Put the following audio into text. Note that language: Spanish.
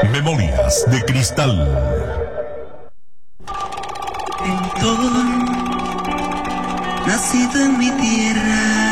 Memorias de Cristal. Pintor, nacido en mi tierra,